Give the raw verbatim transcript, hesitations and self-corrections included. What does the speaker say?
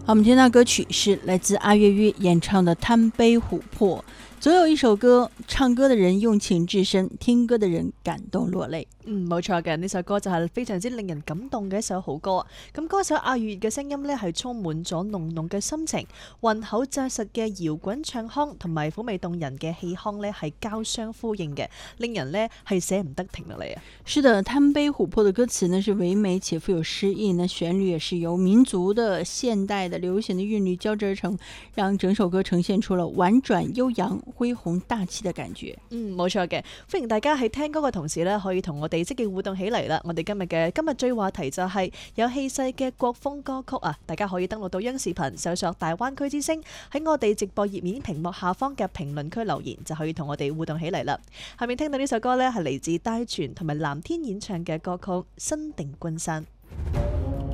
好，我们听到歌曲是来自阿月月演唱的《贪杯琥珀》。总有一首歌，唱歌的人用情至深，聽歌的人感動落淚。 嗯，冇錯嘅，呢首歌就係非常之令人感動嘅一首好歌。咁歌手阿月嘅聲音呢，係充滿咗濃濃嘅心情，渾厚紮實嘅搖滾唱腔同埋嫵媚動人嘅氣腔呢，係交相呼應嘅，令人呢係捨唔得停落嚟啊！ 是的，貪杯琥珀的歌詞呢是唯美且富有詩意，那旋律也是由民族的、現代的、流行的韻律交織而成，讓整首歌呈現出了婉轉悠揚、恢宏大氣的感覺。 嗯，冇錯嘅，歡迎大家喺聽歌嘅同時呢，可以同我哋積極互動起嚟啦！我哋今日嘅今日最話題就係有氣勢嘅國風歌曲啊！大家可以登錄到央視頻，搜索大灣區之聲，喺我哋直播頁面屏幕下方嘅評論區留言，就可以同我哋互動起嚟啦。下面聽到呢首歌呢，係嚟自戴荃同埋藍天演唱嘅歌曲《身定軍山》。